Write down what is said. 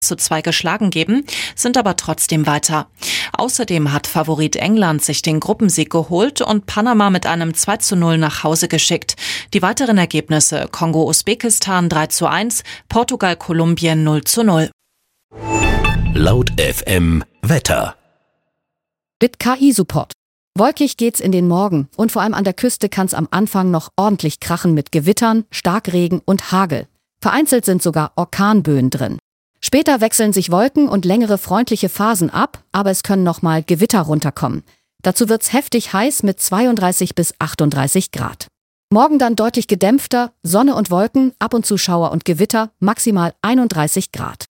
2 geschlagen geben, sind aber trotzdem weiter. Außerdem hat Favorit England sich den Gruppensieg geholt und Panama mit einem 2:0 nach Hause geschickt. Die weiteren Ergebnisse: Kongo-Usbekistan 3:1, Portugal-Kolumbien 0:0. Laut FM Wetter. Mit KI-Support. Wolkig geht's in den Morgen und vor allem an der Küste kann's am Anfang noch ordentlich krachen mit Gewittern, Starkregen und Hagel. Vereinzelt sind sogar Orkanböen drin. Später wechseln sich Wolken und längere freundliche Phasen ab, aber es können nochmal Gewitter runterkommen. Dazu wird's heftig heiß mit 32 bis 38 Grad. Morgen dann deutlich gedämpfter, Sonne und Wolken, ab und zu Schauer und Gewitter, maximal 31 Grad.